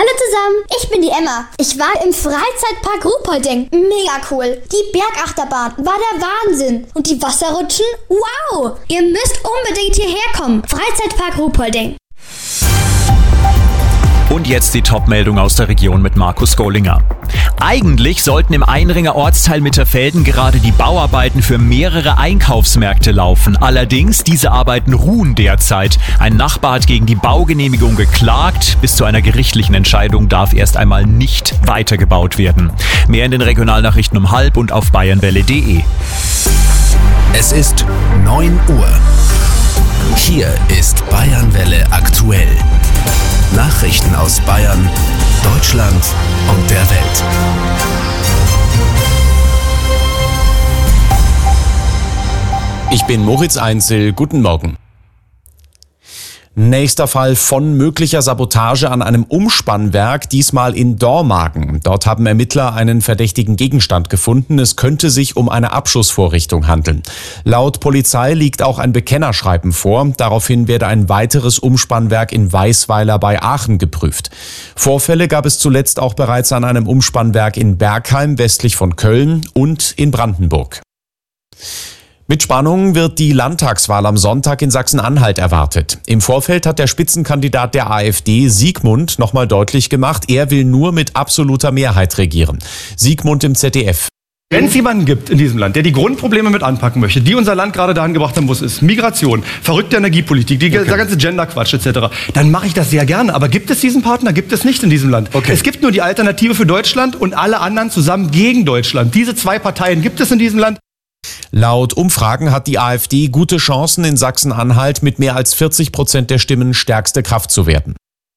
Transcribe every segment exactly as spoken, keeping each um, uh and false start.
Hallo zusammen, ich bin die Emma. Ich war im Freizeitpark Ruhpolding. Mega cool. Die Bergachterbahn war der Wahnsinn. Und die Wasserrutschen? Wow! Ihr müsst unbedingt hierher kommen. Freizeitpark Ruhpolding. Und jetzt die Top-Meldung aus der Region mit Markus Gollinger. Eigentlich sollten im Einringer Ortsteil Mitterfelden gerade die Bauarbeiten für mehrere Einkaufsmärkte laufen. Allerdings, diese Arbeiten ruhen derzeit. Ein Nachbar hat gegen die Baugenehmigung geklagt. Bis zu einer gerichtlichen Entscheidung darf erst einmal nicht weitergebaut werden. Mehr in den Regionalnachrichten um halb und auf bayernwelle punkt de. Es ist neun Uhr. Hier ist Bayernwelle aktuell. Nachrichten aus Bayern, Deutschland und der Welt. Ich bin Moritz Einzel. Guten Morgen. Nächster Fall von möglicher Sabotage an einem Umspannwerk, diesmal in Dormagen. Dort haben Ermittler einen verdächtigen Gegenstand gefunden. Es könnte sich um eine Abschussvorrichtung handeln. Laut Polizei liegt auch ein Bekennerschreiben vor. Daraufhin werde ein weiteres Umspannwerk in Weisweiler bei Aachen geprüft. Vorfälle gab es zuletzt auch bereits an einem Umspannwerk in Bergheim westlich von Köln und in Brandenburg. Mit Spannung wird die Landtagswahl am Sonntag in Sachsen-Anhalt erwartet. Im Vorfeld hat der Spitzenkandidat der AfD, Siegmund, nochmal deutlich gemacht, er will nur mit absoluter Mehrheit regieren. Siegmund im Z D F. Wenn es jemanden gibt in diesem Land, der die Grundprobleme mit anpacken möchte, die unser Land gerade dahin gebracht haben, wo es ist, Migration, verrückte Energiepolitik, die, okay. der ganze Gender-Quatsch et cetera, dann mache ich das sehr gerne. Aber gibt es diesen Partner? Gibt es nicht in diesem Land. Okay. Es gibt nur die Alternative für Deutschland und alle anderen zusammen gegen Deutschland. Diese zwei Parteien gibt es in diesem Land. Laut Umfragen hat die AfD gute Chancen, in Sachsen-Anhalt mit mehr als vierzig Prozent der Stimmen stärkste Kraft zu werden.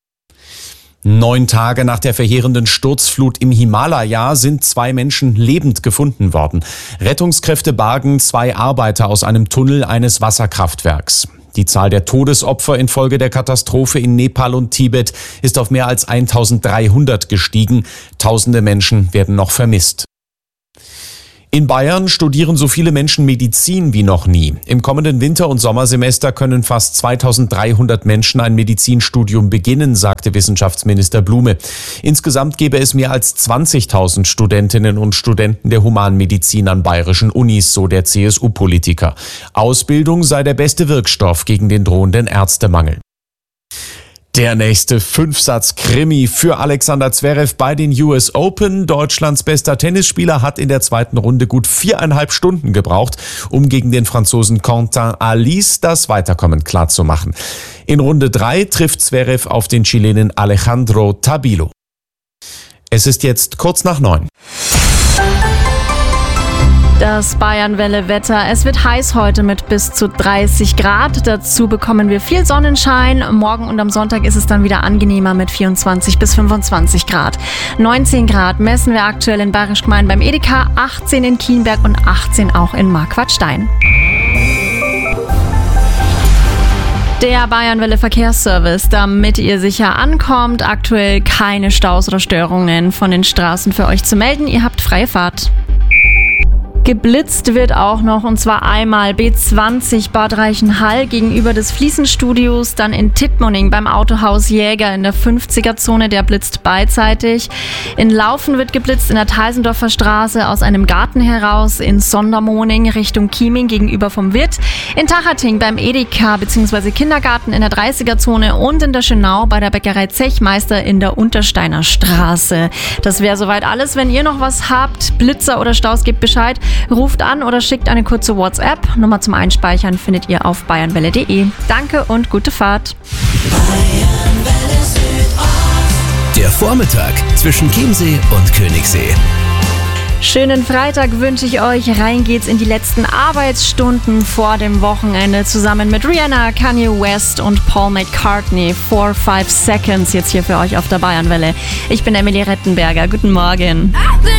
Neun Tage nach der verheerenden Sturzflut im Himalaya sind zwei Menschen lebend gefunden worden. Rettungskräfte bargen zwei Arbeiter aus einem Tunnel eines Wasserkraftwerks. Die Zahl der Todesopfer infolge der Katastrophe in Nepal und Tibet ist auf mehr als eintausenddreihundert gestiegen. Tausende Menschen werden noch vermisst. In Bayern studieren so viele Menschen Medizin wie noch nie. Im kommenden Winter- und Sommersemester können fast zweitausenddreihundert Menschen ein Medizinstudium beginnen, sagte Wissenschaftsminister Blume. Insgesamt gebe es mehr als zwanzigtausend Studentinnen und Studenten der Humanmedizin an bayerischen Unis, so der C S U-Politiker. Ausbildung sei der beste Wirkstoff gegen den drohenden Ärztemangel. Der nächste Fünfsatz-Krimi für Alexander Zverev bei den U S Open. Deutschlands bester Tennisspieler hat in der zweiten Runde gut viereinhalb Stunden gebraucht, um gegen den Franzosen Quentin Alice das Weiterkommen klarzumachen. In Runde drei trifft Zverev auf den Chilenen Alejandro Tabilo. Es ist jetzt kurz nach neun. Das Bayernwelle-Wetter. Es wird heiß heute mit bis zu dreißig Grad. Dazu bekommen wir viel Sonnenschein. Morgen und am Sonntag ist es dann wieder angenehmer mit vierundzwanzig bis fünfundzwanzig Grad. neunzehn Grad messen wir aktuell in Bayerisch Gmein beim Edeka, achtzehn in Kienberg und achtzehn auch in Marquardt-Stein. Der Bayernwelle Verkehrsservice, damit ihr sicher ankommt. Aktuell keine Staus oder Störungen von den Straßen für euch zu melden. Ihr habt freie Fahrt. Geblitzt wird auch noch, und zwar einmal B zwanzig Bad Reichenhall gegenüber des Fliesenstudios, dann in Tittmoning beim Autohaus Jäger in der fünfziger-Zone, der blitzt beidseitig. In Laufen wird geblitzt in der Teisendorfer Straße aus einem Garten heraus, in Sondermoning Richtung Chieming gegenüber vom Wirt, in Tachating beim Edeka bzw. Kindergarten in der dreißiger-Zone und in der Schönau bei der Bäckerei Zechmeister in der Untersteiner Straße. Das wäre soweit alles. Wenn ihr noch was habt, Blitzer oder Staus, gebt Bescheid. Ruft an oder schickt eine kurze WhatsApp. Nummer zum Einspeichern findet ihr auf bayernwelle punkt de. Danke und gute Fahrt. Der Vormittag zwischen Chiemsee und Königssee. Schönen Freitag wünsche ich euch. Rein geht's in die letzten Arbeitsstunden vor dem Wochenende zusammen mit Rihanna, Kanye West und Paul McCartney. Four, five Seconds jetzt hier für euch auf der Bayernwelle. Ich bin Emilie Rettenberger. Guten Morgen.